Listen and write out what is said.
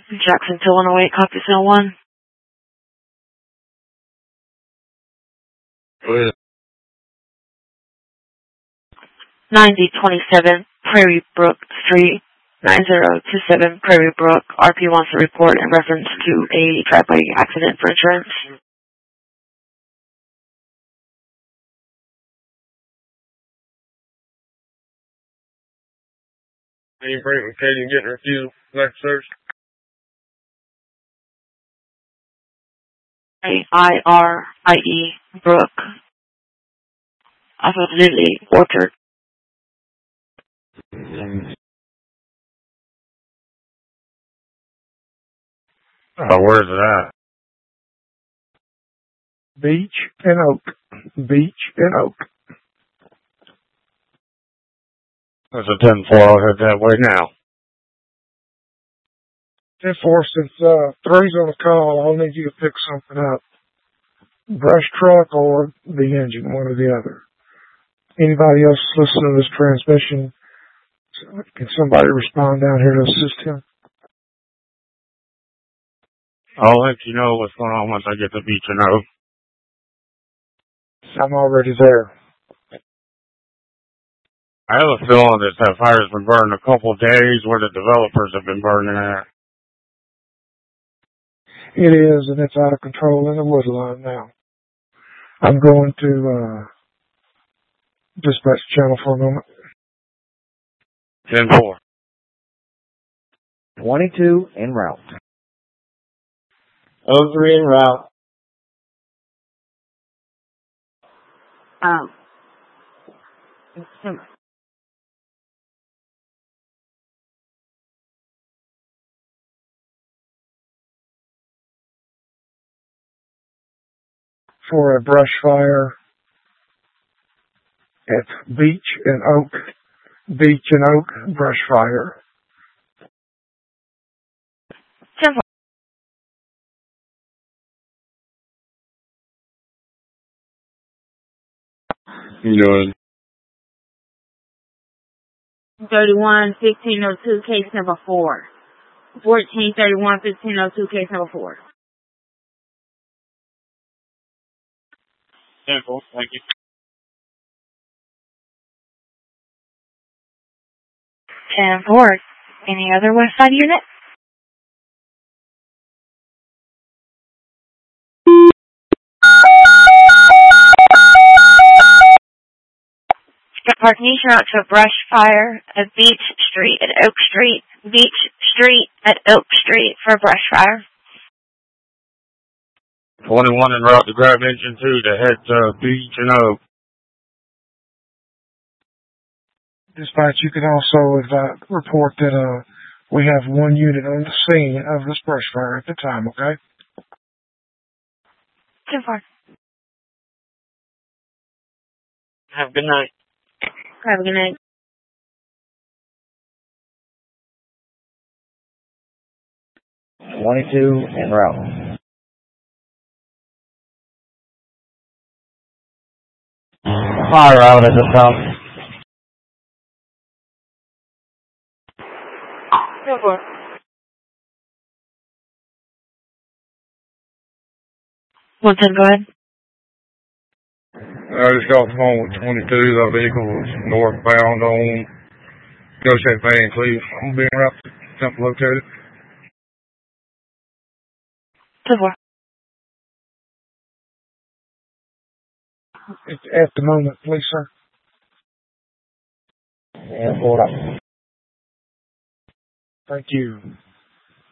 Jackson to 108, copy cell 1. Go ahead. 9027 Prairie Brook Street, 9027 Prairie Brook. RP wants to report in reference to a driveway accident for insurance. Any break with Katie and getting refusal next search? A-I-R-I-E Brook. Off of Lily Orchard. Where's it at? Beach and Oak. Beach and Oak. There's a 10-4. I'll head that way now. 10-4, since 3's on the call, I'll need you to pick something up. Brush truck or the engine, one or the other. Anybody else listening to this transmission, can somebody respond down here to assist him? I'll let you know what's going on once I get to Beach and Oak. I'm already there. I have a feeling that fire's been burning a couple of days where the developers have been burning at. It is, and it's out of control in the woodline now. I'm going to dispatch channel for a moment. 10-4. 22 en route. 03 en route. For a brush fire at Beach and Oak. Beach and Oak brush fire. 10-4. You doing? 31-1502, case number 4. 14-31-1502, case number 4. 10-4. Thank you. 10-4. Any other West Side unit? Parkination out to a brush fire at Beach Street at Oak Street. Beach Street at Oak Street for a brush fire. 21 en route to grab engine 2 to head to Beach and Oak. Dispatch, you can also report that we have one unit on the scene of this brush fire at the time, okay? 10-4. Have a good night. Have a good night. 22 en route. Fire out at the top. 10-4. 110, go ahead. I just got off the phone with 22. That vehicle was northbound on Negotiate Bay and Cleve. I'm being route to Temple located. 10-4. At the moment, please, sir. And 4 up. Thank you.